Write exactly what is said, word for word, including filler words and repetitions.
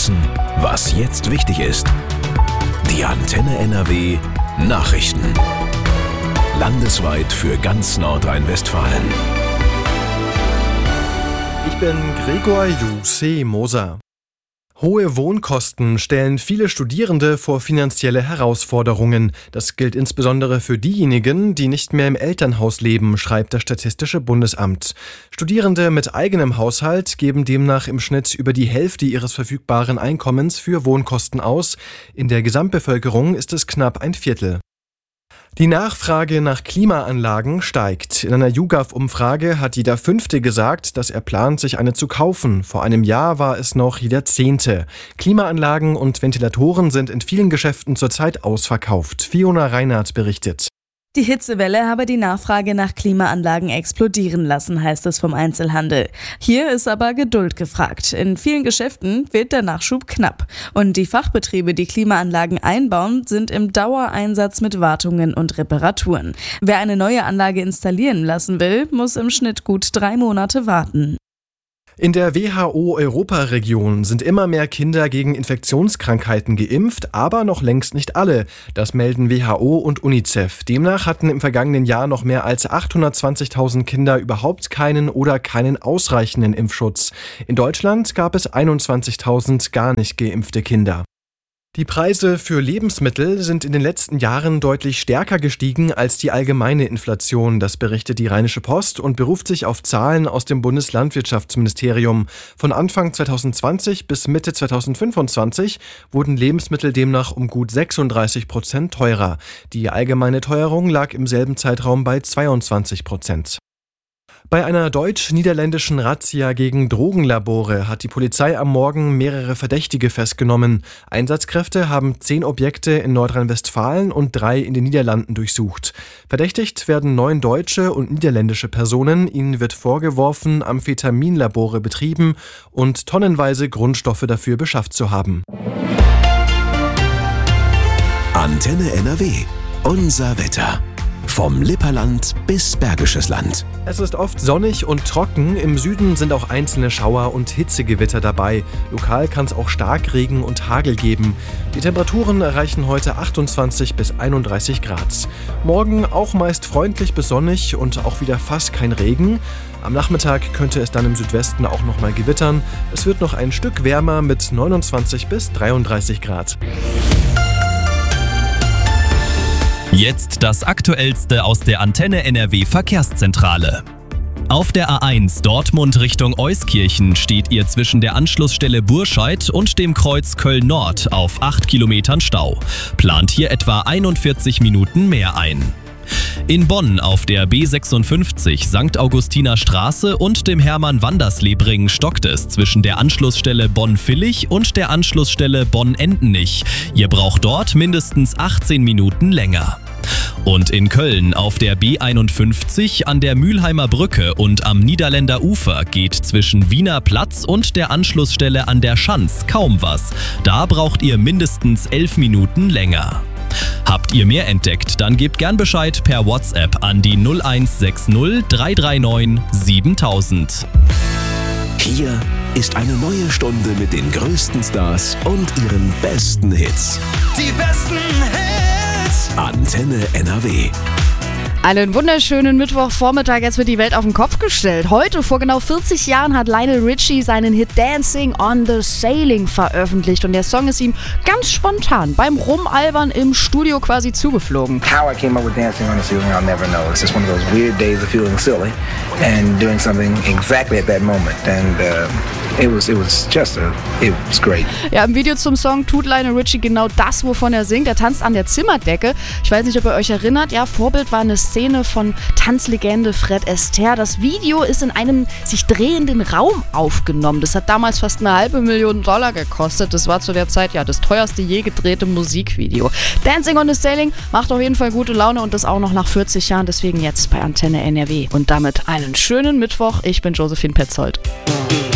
wissen, was jetzt wichtig ist. Die Antenne N R W Nachrichten. Landesweit für ganz Nordrhein-Westfalen. Ich bin Gregor Juseh-Moser. Hohe Wohnkosten stellen viele Studierende vor finanzielle Herausforderungen. Das gilt insbesondere für diejenigen, die nicht mehr im Elternhaus leben, schreibt das Statistische Bundesamt. Studierende mit eigenem Haushalt geben demnach im Schnitt über die Hälfte ihres verfügbaren Einkommens für Wohnkosten aus. In der Gesamtbevölkerung ist es knapp ein Viertel. Die Nachfrage nach Klimaanlagen steigt. In einer YouGov-Umfrage hat jeder Fünfte gesagt, dass er plant, sich eine zu kaufen. Vor einem Jahr war es noch jeder Zehnte. Klimaanlagen und Ventilatoren sind in vielen Geschäften zurzeit ausverkauft. Fiona Reinhardt berichtet. Die Hitzewelle habe die Nachfrage nach Klimaanlagen explodieren lassen, heißt es vom Einzelhandel. Hier ist aber Geduld gefragt. In vielen Geschäften wird der Nachschub knapp. Und die Fachbetriebe, die Klimaanlagen einbauen, sind im Dauereinsatz mit Wartungen und Reparaturen. Wer eine neue Anlage installieren lassen will, muss im Schnitt gut drei Monate warten. In der W H O-Europaregion sind immer mehr Kinder gegen Infektionskrankheiten geimpft, aber noch längst nicht alle. Das melden W H O und UNICEF. Demnach hatten im vergangenen Jahr noch mehr als achthundertzwanzigtausend Kinder überhaupt keinen oder keinen ausreichenden Impfschutz. In Deutschland gab es einundzwanzigtausend gar nicht geimpfte Kinder. Die Preise für Lebensmittel sind in den letzten Jahren deutlich stärker gestiegen als die allgemeine Inflation. Das berichtet die Rheinische Post und beruft sich auf Zahlen aus dem Bundeslandwirtschaftsministerium. Von Anfang zweitausendzwanzig bis Mitte zweitausendfünfundzwanzig wurden Lebensmittel demnach um gut sechsunddreißig Prozent teurer. Die allgemeine Teuerung lag im selben Zeitraum bei zweiundzwanzig Prozent. Bei einer deutsch-niederländischen Razzia gegen Drogenlabore hat die Polizei am Morgen mehrere Verdächtige festgenommen. Einsatzkräfte haben zehn Objekte in Nordrhein-Westfalen und drei in den Niederlanden durchsucht. Verdächtigt werden neun deutsche und niederländische Personen. Ihnen wird vorgeworfen, Amphetaminlabore betrieben und tonnenweise Grundstoffe dafür beschafft zu haben. Antenne N R W. Unser Wetter. Vom Lipperland bis Bergisches Land. Es ist oft sonnig und trocken. Im Süden sind auch einzelne Schauer und Hitzegewitter dabei. Lokal kann es auch Starkregen und Hagel geben. Die Temperaturen erreichen heute achtundzwanzig bis einunddreißig Grad. Morgen auch meist freundlich bis sonnig und auch wieder fast kein Regen. Am Nachmittag könnte es dann im Südwesten auch noch mal gewittern. Es wird noch ein Stück wärmer mit neunundzwanzig bis dreiunddreißig Grad. Jetzt das Aktuellste aus der Antenne N R W Verkehrszentrale. Auf der A eins Dortmund Richtung Euskirchen steht ihr zwischen der Anschlussstelle Burscheid und dem Kreuz Köln-Nord auf acht Kilometern Stau. Plant hier etwa einundvierzig Minuten mehr ein. In Bonn auf der B sechsundfünfzig Sankt Augustiner Straße und dem Hermann-Wanderslebring stockt es zwischen der Anschlussstelle Bonn-Villig und der Anschlussstelle Bonn-Endenich. Ihr braucht dort mindestens achtzehn Minuten länger. Und in Köln auf der B einundfünfzig an der Mülheimer Brücke und am Niederländer Ufer geht zwischen Wiener Platz und der Anschlussstelle an der Schanz kaum was. Da braucht ihr mindestens elf Minuten länger. Habt ihr mehr entdeckt, dann gebt gern Bescheid per WhatsApp an die null eins sechs null drei drei neun siebentausend. Hier ist eine neue Stunde mit den größten Stars und ihren besten Hits. Die besten Hits! Antenne N R W. Einen wunderschönen Mittwochvormittag, jetzt wird die Welt auf den Kopf gestellt. Heute, vor genau vierzig Jahren, hat Lionel Richie seinen Hit Dancing on the Sailing veröffentlicht. Und der Song ist ihm ganz spontan beim Rumalbern im Studio quasi zugeflogen. How I came up with Dancing on the Ceiling, I'll never know. It's just one of those weird days of feeling silly and doing something exactly at that moment. And uh, it was, it was just a, it was great. Ja, im Video zum Song tut Lionel Richie genau das, wovon er singt. Er tanzt an der Zimmerdecke. Ich weiß nicht, ob ihr euch erinnert. Ja, Vorbild war eine Szene von Tanzlegende Fred Astaire. Das Video ist in einem sich drehenden Raum aufgenommen. Das hat damals fast eine halbe Million Dollar gekostet. Das war zu der Zeit ja das teuerste je gedrehte Musikvideo. Dancing on the Sailing macht auf jeden Fall gute Laune und das auch noch nach vierzig Jahren. Deswegen jetzt bei Antenne N R W. Und damit einen schönen Mittwoch. Ich bin Josephine Petzold.